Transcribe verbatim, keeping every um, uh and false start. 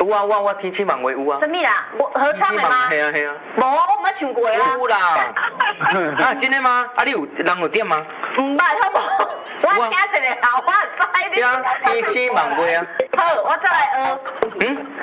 有啊，我我天气梦话有啊。 什么啦？我合唱的吗？ 系啊系啊。 无，我冇唱过啊。 有啦。啊，真的吗？啊，你有人有点吗？ 唔捌，好无？我听一个好，我知你。 这天气梦话啊。 好，我再来学。 嗯。